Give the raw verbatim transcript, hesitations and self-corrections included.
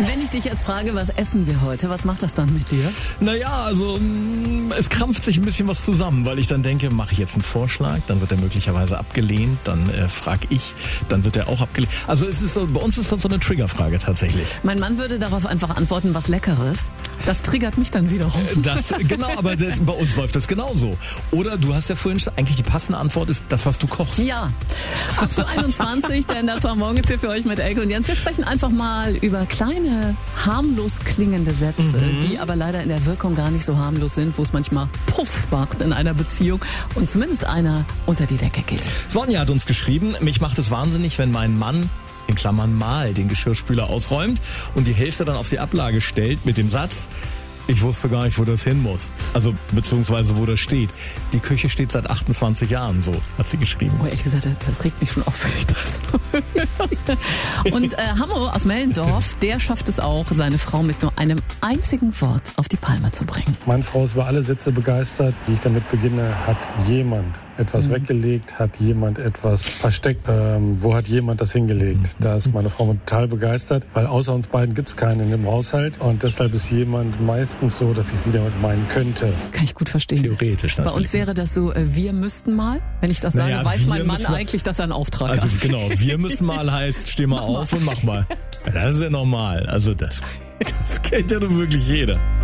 Wenn ich dich jetzt frage, was essen wir heute, was macht das dann mit dir? Naja, also mh, es krampft sich ein bisschen was zusammen, weil ich dann denke, mache ich jetzt einen Vorschlag, dann wird er möglicherweise abgelehnt, dann äh, frage ich, dann wird er auch abgelehnt. Also es ist so, bei uns ist das so eine Triggerfrage tatsächlich. Mein Mann würde darauf einfach antworten, was Leckeres. Das triggert mich dann wiederum. Das, genau, aber das, bei uns läuft das genauso. Oder du hast ja vorhin schon, eigentlich die passende Antwort ist das, was du kochst. Ja, acht Uhr einundzwanzig, denn das war morgens hier für euch mit Elke und Jens. Wir sprechen einfach mal über kleine, harmlos klingende Sätze, mhm. die aber leider in der Wirkung gar nicht so harmlos sind, wo es manchmal Puff macht in einer Beziehung und zumindest einer unter die Decke geht. Sonja hat uns geschrieben, mich macht es wahnsinnig, wenn mein Mann in Klammern mal den Geschirrspüler ausräumt und die Hälfte dann auf die Ablage stellt mit dem Satz, ich wusste gar nicht, wo das hin muss. Also, beziehungsweise wo das steht. Die Küche steht seit achtundzwanzig Jahren so, hat sie geschrieben. Oh, ehrlich gesagt, das, das regt mich schon auf, wenn ich das. Und äh, Hammo aus Mellendorf, der schafft es auch, seine Frau mit nur einem einzigen Wort auf die Palme zu bringen. Meine Frau ist über alle Sätze begeistert, die ich damit beginne. Hat jemand etwas mhm. weggelegt? Hat jemand etwas versteckt? Ähm, wo hat jemand das hingelegt? Mhm. Da ist meine Frau total begeistert, weil außer uns beiden gibt es keinen in dem Haushalt. Und deshalb ist jemand meistens so, dass ich sie damit meinen könnte. Kann ich gut verstehen. Theoretisch. Bei uns wäre das so, äh, wir müssten mal. Wenn ich das sage, naja, weiß mein Mann müssen, eigentlich, dass er einen Auftrag also, hat. Also genau, wir müssen mal heißt, steh mal mach auf mal. und mach mal. Das ist ja normal. Also das, das kennt ja nun wirklich jeder.